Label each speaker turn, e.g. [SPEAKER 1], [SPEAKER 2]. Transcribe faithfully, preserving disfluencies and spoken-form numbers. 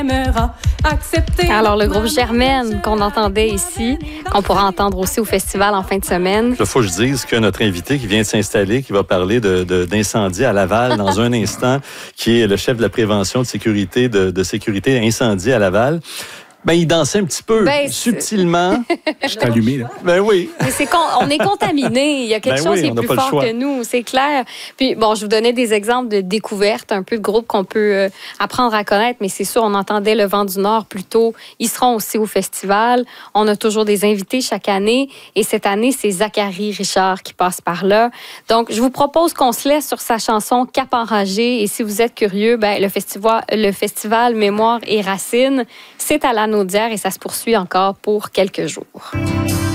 [SPEAKER 1] Alors, le groupe Germaine qu'on entendait ici, qu'on pourra entendre aussi au festival en fin de semaine.
[SPEAKER 2] Il faut que je dise que notre invité qui vient de s'installer, qui va parler de, de, d'incendie à Laval dans un instant, qui est le chef de la prévention de sécurité, de, de sécurité incendie à Laval, ben, il dansait un petit peu, ben, subtilement.
[SPEAKER 3] Je suis allumé, là.
[SPEAKER 2] Ben oui.
[SPEAKER 1] Mais c'est con, on est contaminé. Il y a quelque
[SPEAKER 2] ben
[SPEAKER 1] chose
[SPEAKER 2] oui,
[SPEAKER 1] qui est plus fort que nous, c'est clair. Puis, bon, je vous donnais des exemples de découvertes, un peu de groupes qu'on peut euh, apprendre à connaître, mais c'est sûr, on entendait Le Vent du Nord plus tôt. Ils seront aussi au festival. On a toujours des invités chaque année. Et cette année, c'est Zachary Richard qui passe par là. Donc, je vous propose qu'on se laisse sur sa chanson Cap enragé. Et si vous êtes curieux, ben, le festival, le festival Mémoire et Racines, c'est à la Naudière et ça se poursuit encore pour quelques jours.